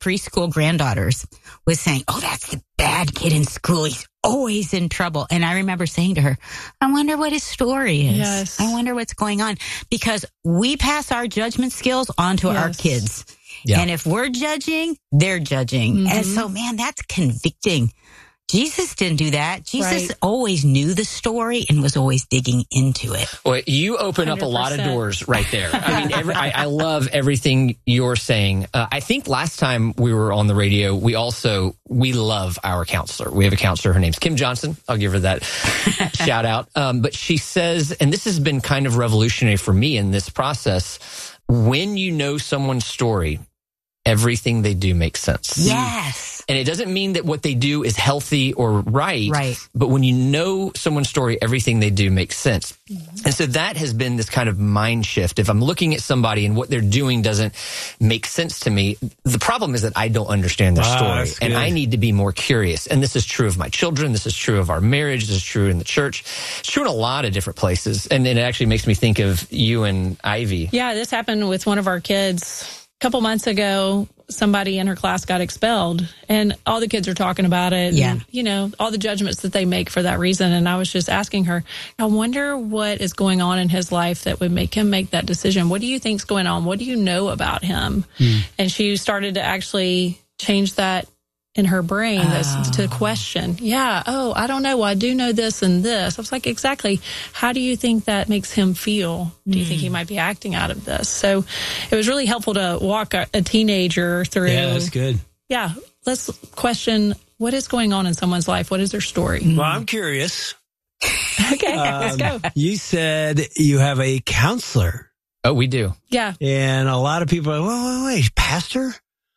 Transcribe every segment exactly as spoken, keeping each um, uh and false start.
preschool granddaughters was saying, oh, that's the bad kid in school. He's always in trouble. And I remember saying to her, I wonder what his story is. Yes. I wonder what's going on. Because we pass our judgment skills on to Yes. our kids. Yeah. And if we're judging, they're judging. Mm-hmm. And so, man, that's convicting. Jesus didn't do that. Jesus Right. always knew the story and was always digging into it. Well, you open up a lot of one hundred percent. doors right there. I mean, every, I, I love everything you're saying. Uh, I think last time we were on the radio, we also, we love our counselor. We have a counselor. Her name's Kim Johnson. I'll give her that shout out. Um, but she says, and this has been kind of revolutionary for me in this process, when you know someone's story, everything they do makes sense. Yes. And it doesn't mean that what they do is healthy or right. Right. But when you know someone's story, everything they do makes sense. Mm-hmm. And so that has been this kind of mind shift. If I'm looking at somebody and what they're doing doesn't make sense to me, the problem is that I don't understand their Wow, story. that's And good. I need to be more curious. And this is true of my children. This is true of our marriage. This is true in the church. It's true in a lot of different places. And it actually makes me think of you and Ivy. Yeah, this happened with one of our kids a couple months ago. Somebody in her class got expelled, and all the kids are talking about it. Yeah. And, you know, all the judgments that they make for that reason. And I was just asking her, I wonder what is going on in his life that would make him make that decision. What do you think's going on? What do you know about him? Mm. And she started to actually change that in her brain Oh. to question. Yeah. Oh, I don't know. Well, I do know this and this. I was like, exactly. How do you think that makes him feel? Do you think he might be acting out of this? So it was really helpful to walk a, a teenager through. Yeah, that's good. Yeah. Let's question what is going on in someone's life. What is their story? Well, I'm curious. Okay. let's go. You said you have a counselor, Oh, we do. Yeah. and a lot of people are, wait, wait, wait, pastor?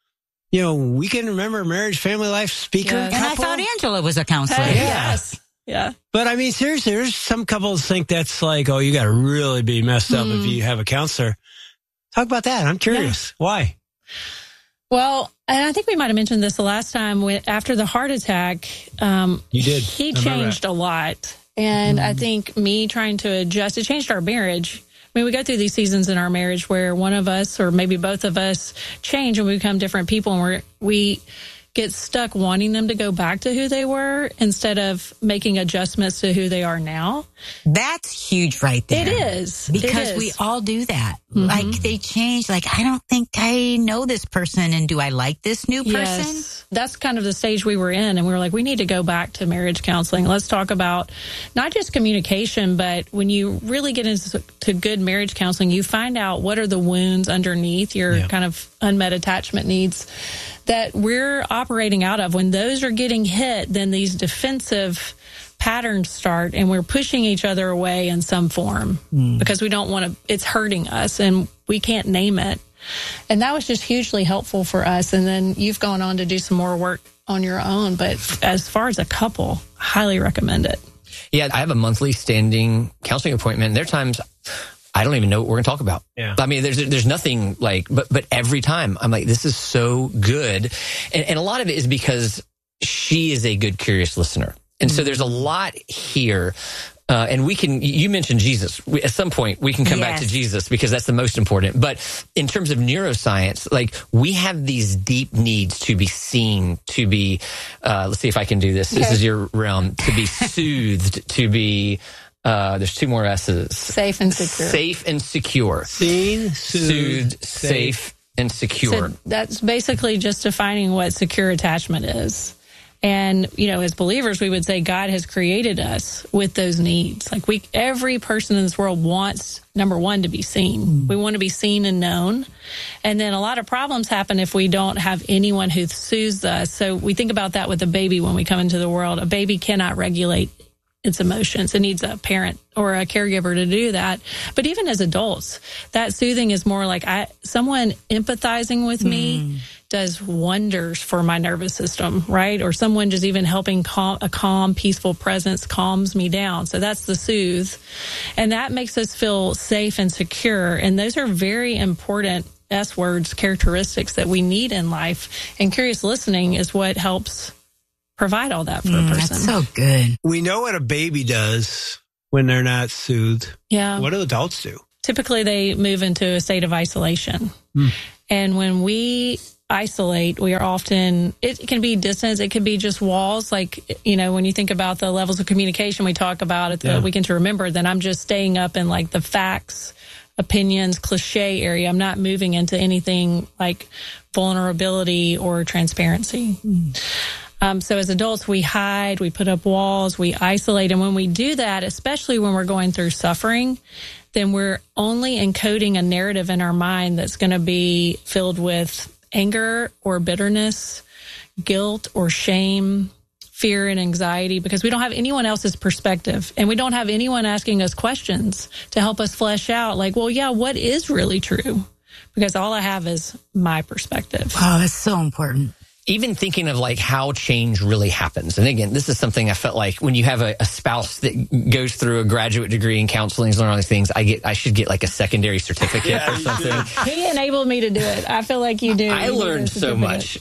You know, weekend remember marriage, family life speaker. Yes. And I couple? thought Angela was a counselor. Hey, Yes. Yeah. But I mean, seriously, there's some couples think that's like, oh, you got to really be messed up Mm. if you have a counselor. Talk about that. I'm curious. Why? Well, and I think we might have mentioned this the last time when, after the heart attack. Um, You did. He I remember changed a lot. And I think me trying to adjust, it changed our marriage. I mean, we go through these seasons in our marriage where one of us or maybe both of us change and we become different people, and we're, we get stuck wanting them to go back to who they were instead of making adjustments to who they are now. That's huge right there. It is. Because It is. we all do that. Like they change, like, I don't think I know this person, and do I like this new person? Yes. That's kind of the stage we were in. And we were like, we need to go back to marriage counseling. Let's talk about not just communication, but when you really get into to good marriage counseling, you find out what are the wounds underneath your Yeah. kind of unmet attachment needs that we're operating out of. When those are getting hit, then these defensive patterns start, and we're pushing each other away in some form because we don't want to, it's hurting us and we can't name it. And that was just hugely helpful for us. And then you've gone on to do some more work on your own. But as far as a couple, highly recommend it. Yeah, I have a monthly standing counseling appointment. There are times I don't even know what we're going to talk about. Yeah. I mean, there's there's nothing like, but but every time I'm like, this is so good. And, and a lot of it is because she is a good, curious listener. And so there's a lot here. Uh, and we can, you mentioned Jesus. We, at some point, we can come back to Yes. Jesus because that's the most important. But in terms of neuroscience, like we have these deep needs to be seen, to be, uh, let's see if I can do this. This is your realm. To be soothed, to be, uh, there's two more S's. Safe and secure. Safe and secure. Seen, soothed, Soothed, safe, and secure. So that's basically just defining what secure attachment is. And, you know, as believers, we would say God has created us with those needs. Like we, every person in this world wants, number one, to be seen. We want to be seen and known. And then a lot of problems happen if we don't have anyone who soothes us. So we think about that with a baby when we come into the world. A baby cannot regulate its emotions. It needs a parent or a caregiver to do that. But even as adults, that soothing is more like I, someone empathizing with me does wonders for my nervous system, right? Or someone just even helping calm, a calm, peaceful presence calms me down. So that's the soothe. And that makes us feel safe and secure. And those are very important S words, characteristics that we need in life. And curious listening is what helps provide all that for a person. That's so good. We know what a baby does when they're not soothed. Yeah. What do adults do? Typically they move into a state of isolation. And when we isolate, we are often, it can be distance, it could be just walls. Like, you know, when you think about the levels of communication we talk about at the Yeah. Weekend to Remember, then I'm just staying up in like the facts, opinions, cliche area. I'm not moving into anything like vulnerability or transparency. Mm. Um, so as adults, we hide, we put up walls, we isolate. And when we do that, especially when we're going through suffering, then we're only encoding a narrative in our mind that's going to be filled with anger or bitterness, guilt or shame, fear and anxiety, because we don't have anyone else's perspective. And we don't have anyone asking us questions to help us flesh out, like, well, yeah, what is really true? Because all I have is my perspective. Oh, that's so important. Even thinking of like how change really happens. And again, this is something I felt like when you have a, a spouse that goes through a graduate degree in counseling and all these things, I get, I should get like a secondary certificate Yeah, or something. He enabled me to do it. I feel like you do. I You learned do so much.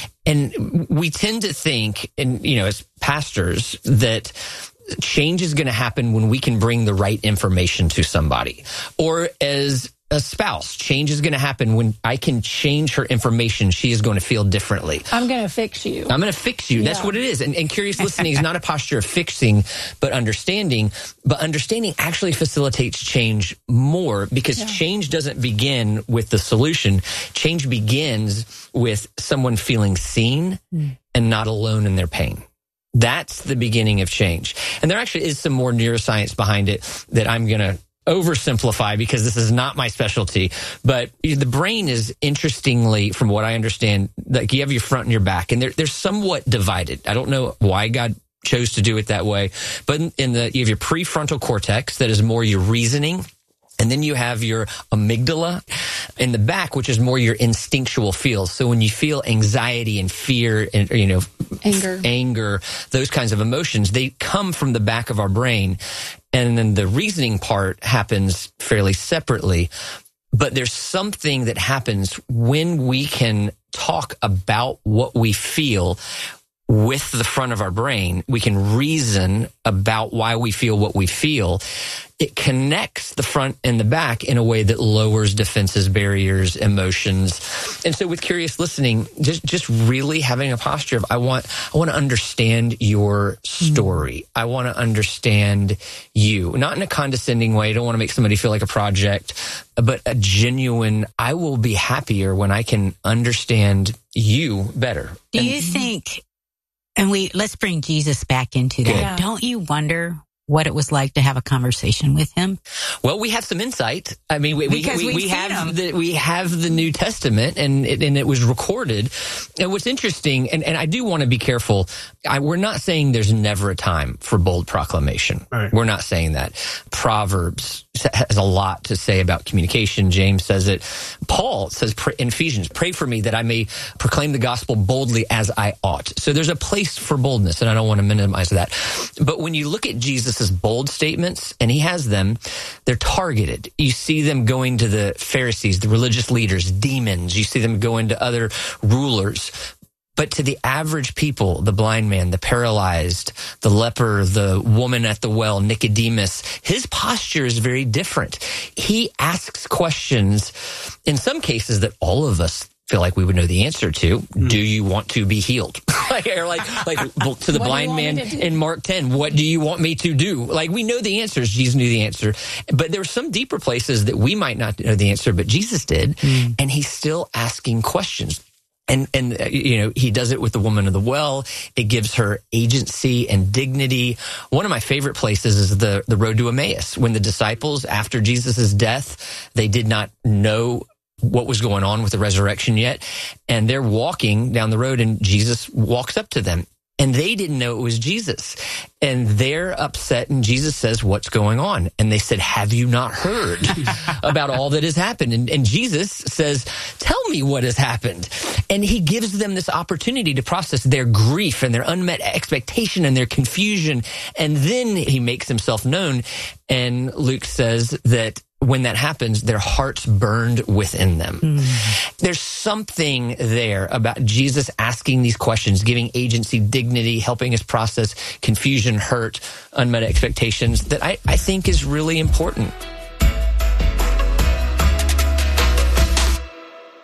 And we tend to think, and you know, as pastors, that change is going to happen when we can bring the right information to somebody. Or as a spouse, change is going to happen when I can change her information. She is going to feel differently. I'm going to fix you. I'm going to fix you. That's Yeah. what it is. And, and curious listening is not a posture of fixing, but understanding. But understanding actually facilitates change more because Yeah. change doesn't begin with the solution. Change begins with someone feeling seen mm. and not alone in their pain. That's the beginning of change. And there actually is some more neuroscience behind it that I'm going to oversimplify because this is not my specialty. But the brain is, interestingly, from what I understand, like you have your front and your back, and they're, they're somewhat divided. I don't know why God chose to do it that way. But in the you have your prefrontal cortex that is more your reasoning. And then you have your amygdala in the back, which is more your instinctual feels. So when you feel anxiety and fear and, you know, anger, anger, those kinds of emotions, they come from the back of our brain. And then the reasoning part happens fairly separately. But there's something that happens when we can talk about what we feel with the front of our brain. We can reason about why we feel what we feel. It connects the front and the back in a way that lowers defenses, barriers, emotions. And so with curious listening, just, just really having a posture of, I want, I want to understand your story. Mm. I want to understand you, not in a condescending way. I don't want to make somebody feel like a project, but a genuine, I will be happier when I can understand you better. Do and, you think, and we, let's bring Jesus back into that. Yeah. Don't you wonder what it was like to have a conversation with him? Well, we have some insight. I mean, we, because we, we, we have him. the we have the New Testament, and it, and it was recorded. And what's interesting, and, and I do want to be careful. I, we're not saying there's never a time for bold proclamation. Right. We're not saying that. Proverbs has a lot to say about communication. James says it. Paul says in Ephesians, "Pray for me that I may proclaim the gospel boldly as I ought." So there's a place for boldness, and I don't want to minimize that. But when you look at Jesus' bold statements, and he has them, they're targeted. You see them going to the Pharisees, the religious leaders, demons. You see them going to other rulers. But to the average people, the blind man, the paralyzed, the leper, the woman at the well, Nicodemus, his posture is very different. He asks questions, in some cases, that all of us feel like we would know the answer to. Mm. Do you want to be healed? like, or like, like to the blind man in Mark ten, what do you want me to do? Like, we know the answers. Jesus knew the answer. But there are some deeper places that we might not know the answer, but Jesus did. Mm. And he's still asking questions. And, and, uh, you know, he does it with the woman of the well. It gives her agency and dignity. One of my favorite places is the, the road to Emmaus. When the disciples, after Jesus' death, they did not know what was going on with the resurrection yet. And they're walking down the road, and Jesus walks up to them. And they didn't know it was Jesus. And they're upset, and Jesus says, "What's going on?" And they said, "Have you not heard about all that has happened?" And, and Jesus says, "Tell me what has happened." And he gives them this opportunity to process their grief and their unmet expectation and their confusion. And then he makes himself known. And Luke says that when that happens, their hearts burned within them. Mm. There's something there about Jesus asking these questions, giving agency, dignity, helping us process confusion, hurt, unmet expectations that I, I think is really important.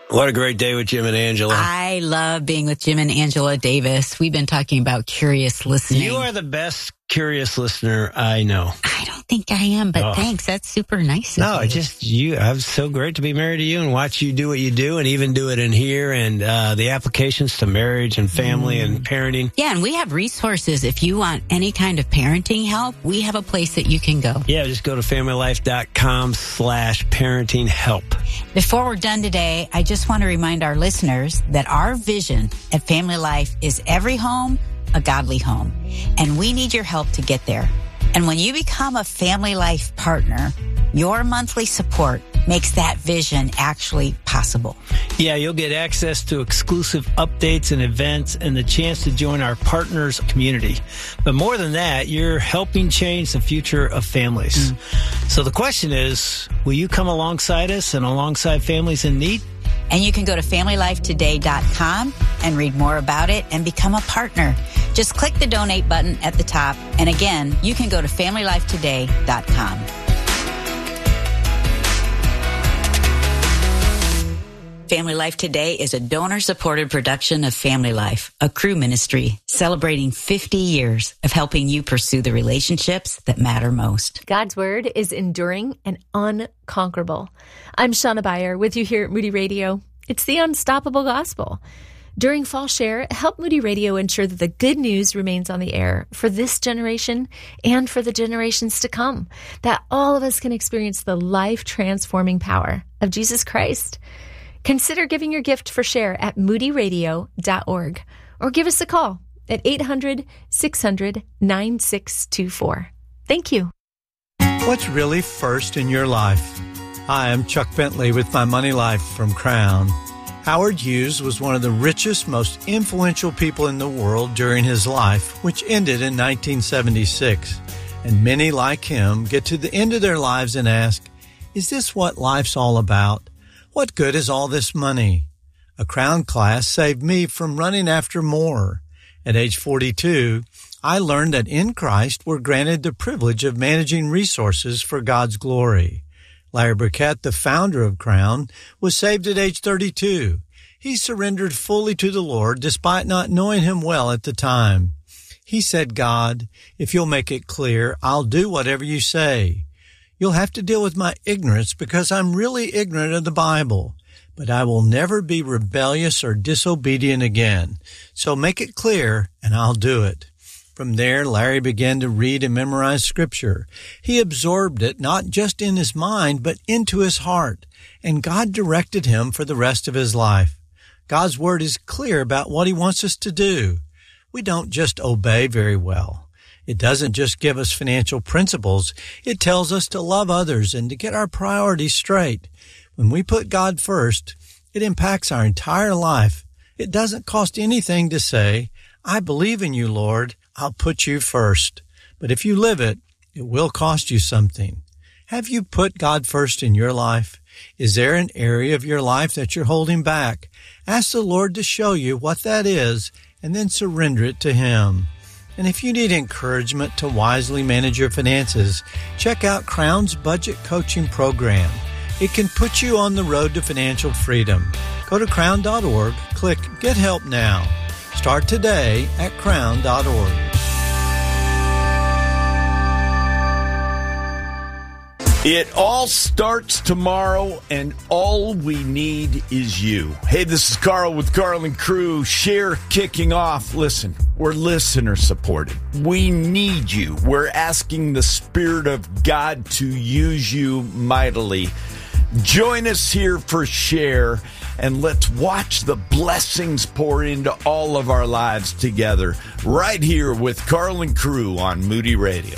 What a great day with Jim and Angela. I love being with Jim and Angela Davis. We've been talking about curious listening. You are the best curious listener I know. I don't think I am, but oh. thanks. That's super nice of No, you. it's just you. I'm so great to be married to you and watch you do what you do and even do it in here and uh, the applications to marriage and family mm. and parenting. Yeah, and we have resources. If you want any kind of parenting help, we have a place that you can go. Yeah, just go to familylife.com slash parenting help. Before we're done today, I just want to remind our listeners that our vision at Family Life is every home a godly home, and we need your help to get there. And when you become a Family Life partner, your monthly support makes that vision actually possible. Yeah, you'll get access to exclusive updates and events and the chance to join our partners community. But more than that, you're helping change the future of families. Mm. So the question is, will you come alongside us and alongside families in need? And you can go to family life today dot com and read more about it and become a partner. Just click the donate button at the top. And again, you can go to family life today dot com. Family Life Today is a donor-supported production of Family Life, a crew ministry celebrating fifty years of helping you pursue the relationships that matter most. God's Word is enduring and unconquerable. I'm Shauna Beyer with you here at Moody Radio. It's the unstoppable gospel. During Fall Share, help Moody Radio ensure that the good news remains on the air for this generation and for the generations to come, that all of us can experience the life-transforming power of Jesus Christ. Consider giving your gift for Share at moody radio dot org or give us a call at eight hundred, six hundred, nine six two four. Thank you. What's really first in your life? Hi, I'm Chuck Bentley with My Money Life from Crown. Howard Hughes was one of the richest, most influential people in the world during his life, which ended in nineteen seventy-six. And many like him get to the end of their lives and ask, is this what life's all about? What good is all this money? A Crown class saved me from running after more. At age forty-two, I learned that in Christ we're granted the privilege of managing resources for God's glory. Larry Burkett, the founder of Crown, was saved at age thirty-two. He surrendered fully to the Lord despite not knowing him well at the time. He said, God, if you'll make it clear, I'll do whatever you say. You'll have to deal with my ignorance because I'm really ignorant of the Bible, but I will never be rebellious or disobedient again. So make it clear and I'll do it. From there, Larry began to read and memorize Scripture. He absorbed it not just in his mind, but into his heart, and God directed him for the rest of his life. God's Word is clear about what He wants us to do. We don't just obey very well. It doesn't just give us financial principles. It tells us to love others and to get our priorities straight. When we put God first, it impacts our entire life. It doesn't cost anything to say, I believe in you, Lord. I'll put you first. But if you live it, it will cost you something. Have you put God first in your life? Is there an area of your life that you're holding back? Ask the Lord to show you what that is and then surrender it to Him. And if you need encouragement to wisely manage your finances, check out Crown's Budget Coaching Program. It can put you on the road to financial freedom. Go to crown dot org, click Get Help Now. Start today at crown dot org. It all starts tomorrow, and all we need is you. Hey, this is Carl with Carl and Crew. Share kicking off. Listen, we're listener supported. We need you. We're asking the Spirit of God to use you mightily. Join us here for Share, and let's watch the blessings pour into all of our lives together, right here with Carl and Crew on Moody Radio.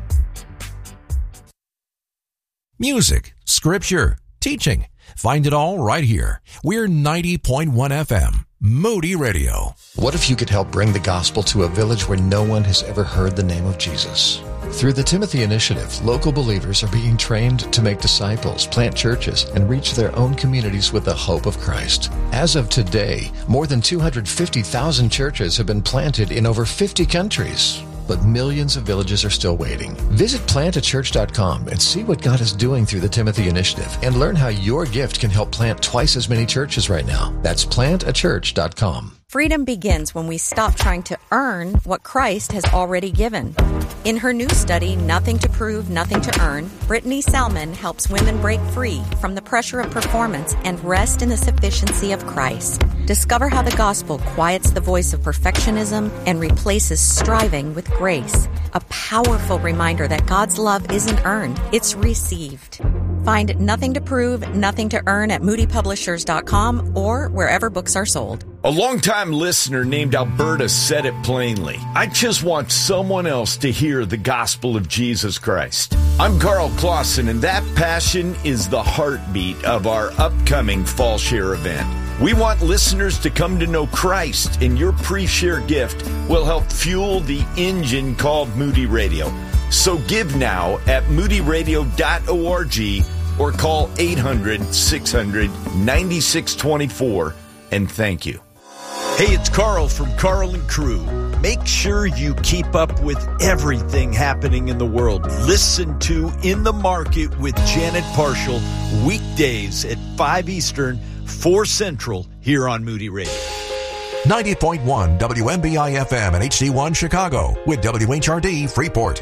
Music, scripture, teaching. Find it all right here. We're ninety point one F M, Moody Radio. What if you could help bring the gospel to a village where no one has ever heard the name of Jesus? Through the Timothy Initiative, local believers are being trained to make disciples, plant churches, and reach their own communities with the hope of Christ. As of today, more than two hundred fifty thousand churches have been planted in over fifty countries. but millions of villages are still waiting. Visit plant a church dot com and see what God is doing through the Timothy Initiative and learn how your gift can help plant twice as many churches right now. That's plant a church dot com. Freedom begins when we stop trying to earn what Christ has already given. In her new study, Nothing to Prove, Nothing to Earn, Brittany Salmon helps women break free from the pressure of performance and rest in the sufficiency of Christ. Discover how the gospel quiets the voice of perfectionism and replaces striving with grace. A powerful reminder that God's love isn't earned, it's received. Find Nothing to Prove, Nothing to Earn at moody publishers dot com or wherever books are sold. A longtime listener named Alberta said it plainly. I just want someone else to hear the gospel of Jesus Christ. I'm Carl Clausen, and that passion is the heartbeat of our upcoming Fall Share event. We want listeners to come to know Christ, and your pre-share gift will help fuel the engine called Moody Radio. So give now at moody radio dot org or call eight hundred, six hundred, nine six two four and thank you. Hey, it's Carl from Carl and Crew. Make sure you keep up with everything happening in the world. Listen to In the Market with Janet Parshall weekdays at five Eastern, four Central here on Moody Radio. ninety point one W M B I F M and H D one Chicago with W H R D Freeport.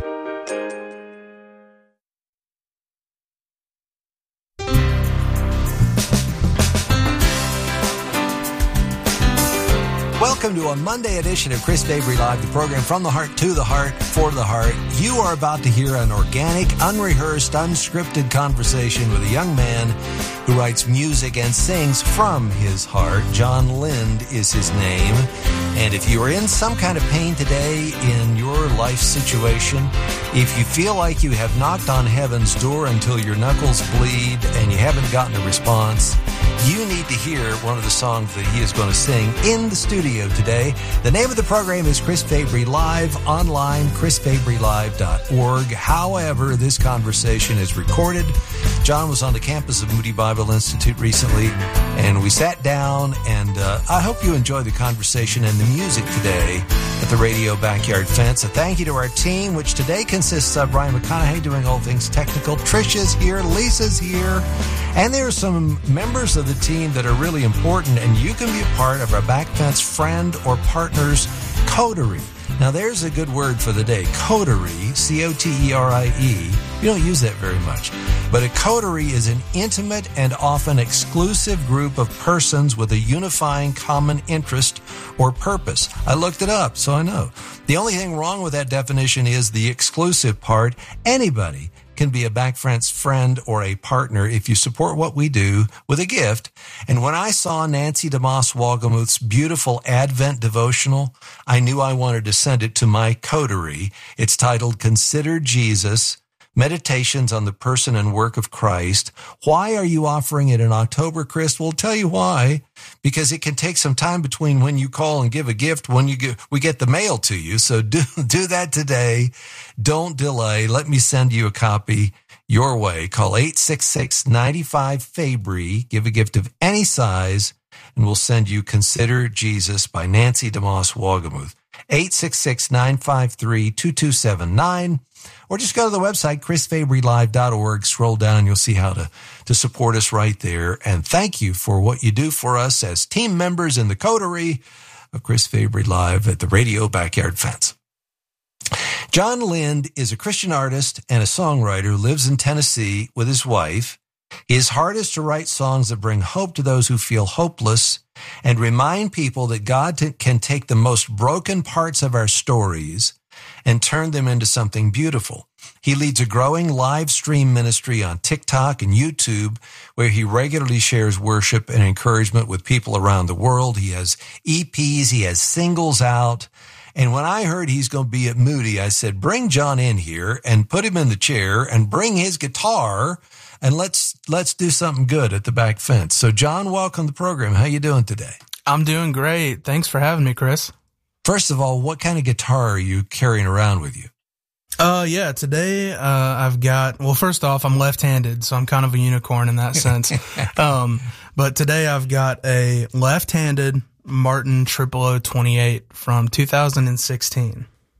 Welcome to a Monday edition of Chris Fabry Live, the program from the heart to the heart for the heart. You are about to hear an organic, unrehearsed, unscripted conversation with a young man who writes music and sings from his heart. John Lind is his name. And if you are in some kind of pain today in your life situation, if you feel like you have knocked on heaven's door until your knuckles bleed and you haven't gotten a response, you need to hear one of the songs that he is going to sing in the studio today. The name of the program is Chris Fabry Live, online, chris fabry live dot org. However, this conversation is recorded. John was on the campus of Moody Bible Institute recently, and we sat down, and uh, I hope you enjoy the conversation and the music today at the Radio Backyard Fence. A thank you to our team, which today consists of Brian McConaughey doing all things technical. Trisha's here, Lisa's here, and there are some members of the team that are really important, and you can be a part of our back fence friend or partner's coterie. Now, there's a good word for the day, coterie, C O T E R I E. You don't use that very much. But a coterie is an intimate and often exclusive group of persons with a unifying common interest or purpose. I looked it up, so I know. The only thing wrong with that definition is the exclusive part. Anybody can be a back fence friend or a partner if you support what we do with a gift. And when I saw Nancy DeMoss Wolgemuth's beautiful Advent devotional, I knew I wanted to send it to my coterie. It's titled Consider Jesus, Meditations on the Person and Work of Christ. Why are you offering it in October, Chris? We'll tell you why. Because it can take some time between when you call and give a gift, when you get, we get the mail to you. So do, do that today. Don't delay. Let me send you a copy your way. Call eight six six, nine five, Fabry. Give a gift of any size, and we'll send you Consider Jesus by Nancy DeMoss Wolgemuth. eight six six, nine five three, two two seven nine. Or just go to the website, chris fabry live dot org. Scroll down, you'll see how to, to support us right there. And thank you for what you do for us as team members in the coterie of Chris Fabry Live at the Radio Backyard Fence. John Lind is a Christian artist and a songwriter who lives in Tennessee with his wife. His heart is to write songs that bring hope to those who feel hopeless and remind people that God t- can take the most broken parts of our stories and turn them into something beautiful. He leads a growing live stream ministry on TikTok and YouTube where he regularly shares worship and encouragement with people around the world. He has E Ps, he has singles out. And when I heard he's going to be at Moody, I said, bring John in here and put him in the chair and bring his guitar and let's let's do something good at the back fence. So John, welcome to the program. How you doing today? I'm doing great. Thanks for having me, Chris. First of all, what kind of guitar are you carrying around with you? Uh, yeah, today, uh, I've got, well, first off, I'm left-handed, so I'm kind of a unicorn in that sense. um, but today I've got a left-handed Martin triple oh twenty-eight from two thousand sixteen.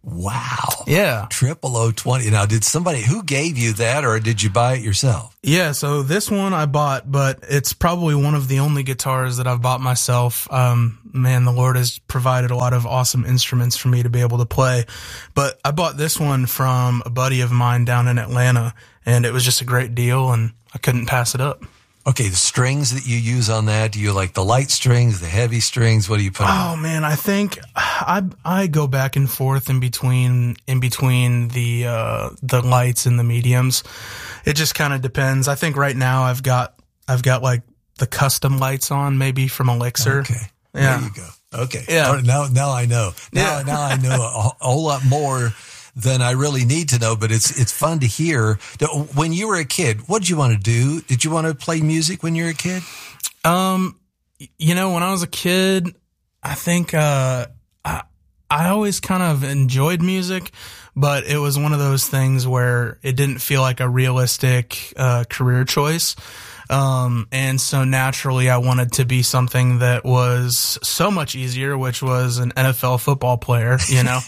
Wow. Yeah. Triple O twenty. Now, did somebody, who gave you that, or did you buy it yourself? Yeah, so this one I bought, but it's probably one of the only guitars that I've bought myself. Um, man, the Lord has provided a lot of awesome instruments for me to be able to play. But I bought this one from a buddy of mine down in Atlanta, and it was just a great deal, and I couldn't pass it up. Okay, the strings that you use on that, do you like the light strings, the heavy strings? What do you put on? Oh man, I think I I go back and forth in between in between the uh, the lights and the mediums. It just kind of depends. I think right now I've got I've got like the custom lights on, maybe from Elixir. Okay, yeah. There you go. Okay, yeah. Now now I know. Now yeah. now I know a, a whole lot more than I really need to know, but it's it's fun to hear. When you were a kid, what did you want to do? Did you want to play music when you were a kid? Um, you know, when I was a kid, I think uh, I I always kind of enjoyed music, but it was one of those things where it didn't feel like a realistic uh, career choice. Um, and so naturally I wanted to be something that was so much easier, which was an N F L football player, you know.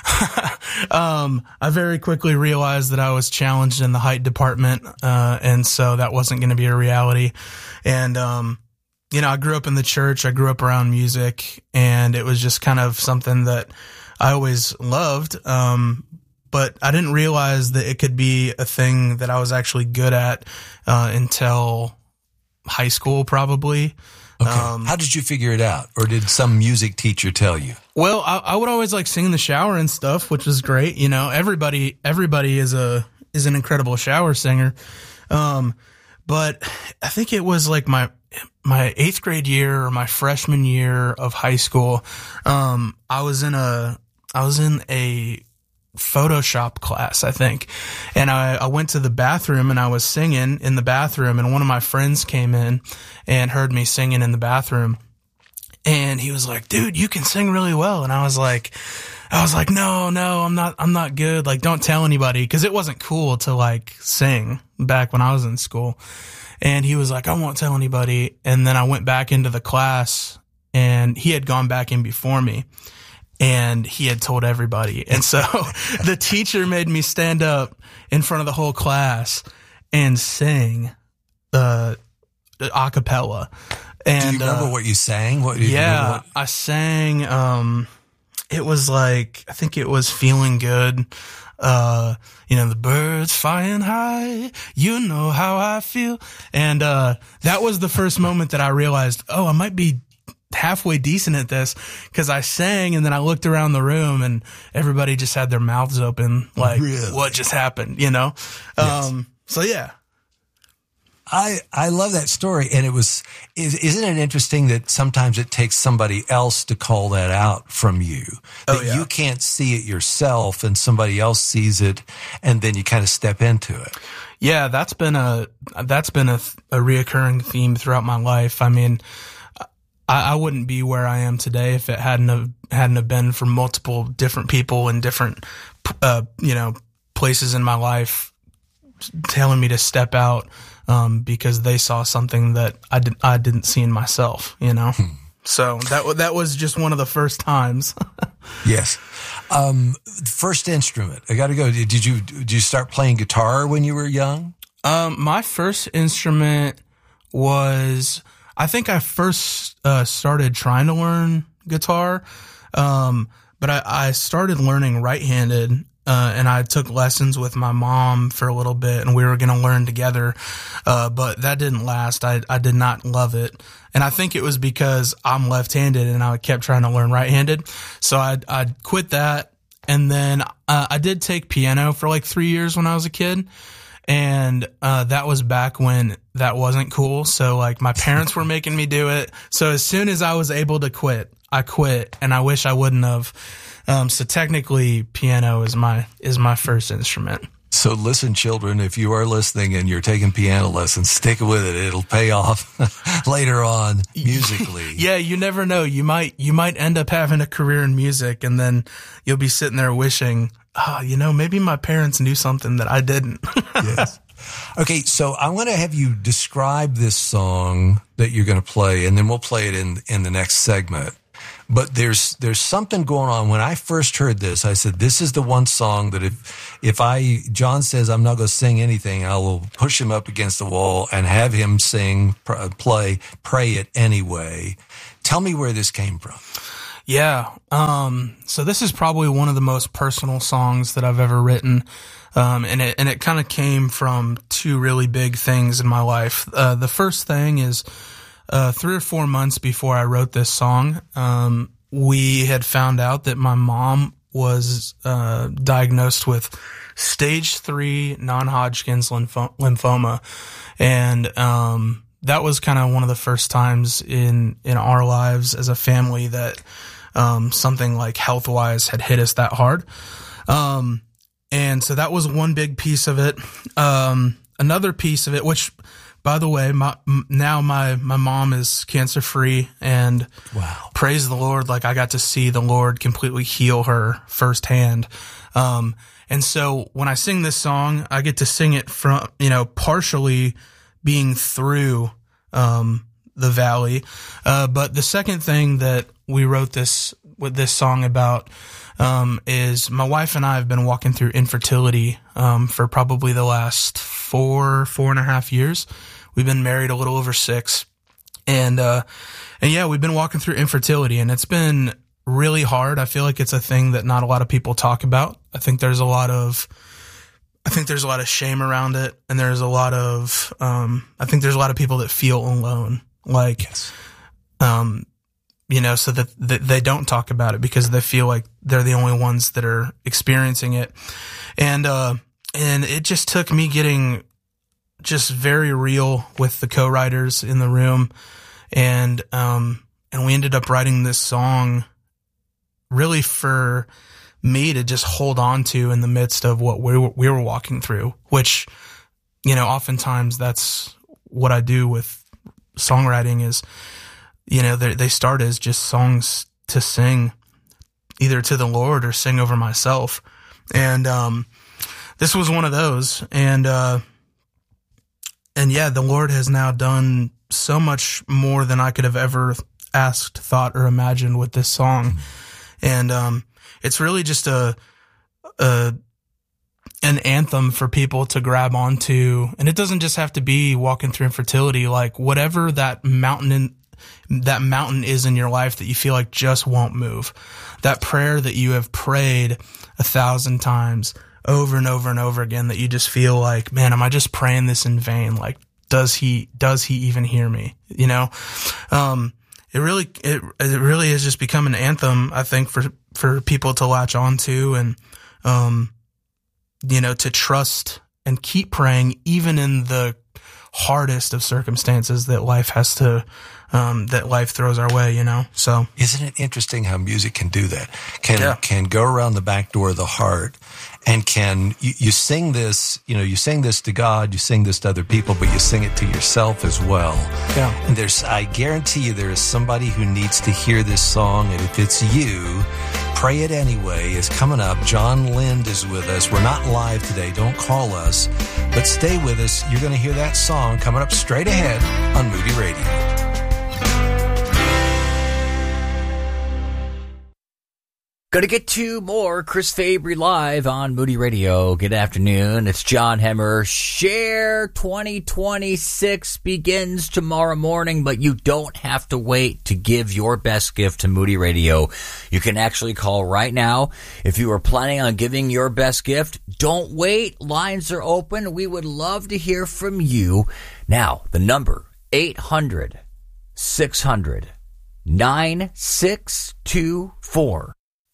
um, I very quickly realized that I was challenged in the height department, uh, and so that wasn't going to be a reality. And, um, you know, I grew up in the church, I grew up around music, and it was just kind of something that I always loved. Um, But I didn't realize that it could be a thing that I was actually good at uh, until high school, probably. Okay. Um, How did you figure it out? Or did some music teacher tell you? Well, I, I would always like sing in the shower and stuff, which was great. You know, everybody everybody is a is an incredible shower singer. Um, but I think it was like my my eighth grade year or my freshman year of high school. Um, I was in a I was in a Photoshop class, I think. And I, I went to the bathroom and I was singing in the bathroom, and one of my friends came in and heard me singing in the bathroom. And he was like, dude, you can sing really well. And I was like, I was like, no, no, I'm not, I'm not good. Like, don't tell anybody. Cause it wasn't cool to like sing back when I was in school. And he was like, I won't tell anybody. And then I went back into the class, and he had gone back in before me. And he had told everybody. And so the teacher made me stand up in front of the whole class and sing uh, a cappella. And, do you remember uh, what you sang? What, did yeah, you what? I sang, um, it was like, I think it was Feeling Good. Uh, you know, the birds flying high, you know how I feel. And, uh, that was the first moment that I realized, oh, I might be halfway decent at this, because I sang and then I looked around the room and everybody just had their mouths open, like, really? What just happened, you know? Yes. Um, so yeah. I, I love that story. And it was, is, isn't it interesting that sometimes it takes somebody else to call that out from you? That Oh, yeah. you can't see it yourself and somebody else sees it, and then you kind of step into it. Yeah, that's been a, that's been a, a reoccurring theme throughout my life. I mean, I, I wouldn't be where I am today if it hadn't have, hadn't have been for multiple different people in different, uh, you know, places in my life telling me to step out, um, because they saw something that I didn't, I didn't see in myself, you know? Hmm. So that, that was just one of the first times. Yes. Um, first instrument, I got to go. Did you, did you start playing guitar when you were young? Um, my first instrument was, I think I first uh, started trying to learn guitar, um, but I, I started learning right-handed, uh, and I took lessons with my mom for a little bit, and we were going to learn together, uh, but that didn't last. I, I did not love it, and I think it was because I'm left-handed, and I kept trying to learn right-handed, so I I quit that, and then uh, I did take piano for like three years when I was a kid. And, uh, that was back when that wasn't cool. So like my parents were making me do it. So as soon as I was able to quit, I quit, and I wish I wouldn't have. Um, so technically piano is my, is my first instrument. So listen, children, if you are listening and you're taking piano lessons, stick with it. It'll pay off later on musically. Yeah. You never know. You might, you might end up having a career in music, and then you'll be sitting there wishing, oh, you know, maybe my parents knew something that I didn't. Yes. Okay, so I want to have you describe this song that you're going to play, and then we'll play it in in the next segment. But there's there's something going on. When I first heard this, I said, this is the one song that if if I John says I'm not going to sing anything, I will push him up against the wall and have him sing, pr- play, pray it anyway. Tell me where this came from. Yeah. Um, so this is probably one of the most personal songs that I've ever written. Um, and it, and it kind of came from two really big things in my life. Uh, the first thing is, uh, three or four months before I wrote this song, um, we had found out that my mom was, uh, diagnosed with stage three non-Hodgkin's lympho- lymphoma. And, um, that was kind of one of the first times in, in our lives as a family that, um, something like health-wise had hit us that hard. Um, and so that was one big piece of it. Um, another piece of it, which, by the way, my, now my, my mom is cancer-free, and wow, praise the Lord, like I got to see the Lord completely heal her firsthand. Um, and so when I sing this song, I get to sing it from, you know, partially being through, um, the valley. Uh, but the second thing that we wrote this, with this song about, um, is my wife and I have been walking through infertility, um, for probably the last four, four and a half years. We've been married a little over six. And, uh, and yeah, we've been walking through infertility, and it's been really hard. I feel like it's a thing that not a lot of people talk about. I think there's a lot of, I think there's a lot of shame around it, and there's a lot of, um, I think there's a lot of people that feel alone. Like, yes. um, you know, so that, that they don't talk about it because they feel like they're the only ones that are experiencing it. And, uh, and it just took me getting just very real with the co-writers in the room. And, um, and we ended up writing this song really for me to just hold on to in the midst of what we were, we were walking through, which, you know, oftentimes that's what I do with songwriting is, you know, they, they start as just songs to sing either to the Lord or sing over myself. And, um, this was one of those. And, uh, and yeah, the Lord has now done so much more than I could have ever asked, thought, or imagined with this song. And, um, it's really just a, a, an anthem for people to grab onto. And it doesn't just have to be walking through infertility, like whatever that mountain in, that mountain is in your life that you feel like just won't move. That prayer that you have prayed a thousand times over and over and over again that you just feel like, man, am I just praying this in vain? Like, does he, does he even hear me? You know? Um, it really, it, it really has just become an anthem, I think, for, for people to latch on to and, um, you know, to trust and keep praying even in the hardest of circumstances that life has to, um, that life throws our way, you know? So. Isn't it interesting how music can do that? Can, yeah. can go around the back door of the heart and can, you, you sing this, you know, you sing this to God, you sing this to other people, but you sing it to yourself as well. Yeah. And there's, I guarantee you there is somebody who needs to hear this song. And if it's you, Pray It Anyway is coming up. John Lind is with us. We're not live today. Don't call us, but stay with us. You're going to hear that song coming up straight ahead on Moody Radio. Going to get to more Chris Fabry live on Moody Radio. Good afternoon. It's John Hemmer. Share twenty twenty-six begins tomorrow morning, but you don't have to wait to give your best gift to Moody Radio. You can actually call right now. If you are planning on giving your best gift, don't wait. Lines are open. We would love to hear from you. Now, the number, eight hundred, six hundred, nine six two four.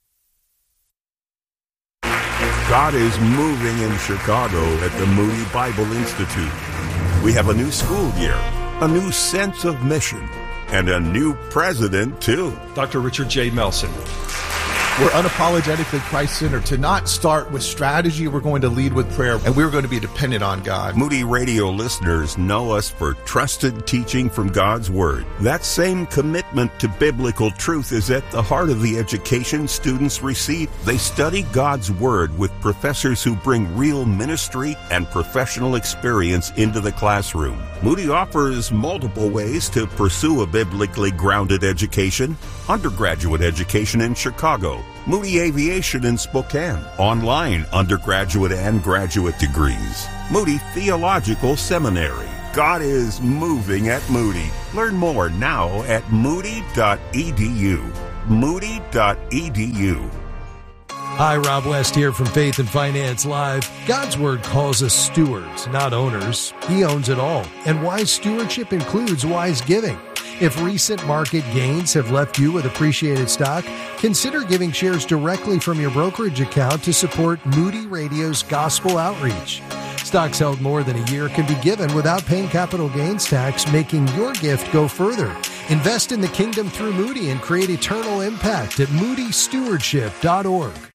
God is moving in Chicago at the Moody Bible Institute. We have a new school year, a new sense of mission, and a new president, too. Doctor Richard J. Melson. We're unapologetically Christ-centered. To not start with strategy, we're going to lead with prayer, and we're going to be dependent on God. Moody Radio listeners know us for trusted teaching from God's Word. That same commitment to biblical truth is at the heart of the education students receive. They study God's Word with professors who bring real ministry and professional experience into the classroom. Moody offers multiple ways to pursue a biblically grounded education. Undergraduate education in Chicago, Moody Aviation in Spokane, online undergraduate and graduate degrees, Moody Theological Seminary. God is moving at Moody. Learn more now at moody dot e d u. moody dot e d u. Hi, Rob West here from Faith and Finance Live. God's Word calls us stewards, not owners. He owns it all. And wise stewardship includes wise giving. If recent market gains have left you with appreciated stock, consider giving shares directly from your brokerage account to support Moody Radio's gospel outreach. Stocks held more than a year can be given without paying capital gains tax, making your gift go further. Invest in the kingdom through Moody and create eternal impact at moody stewardship dot org.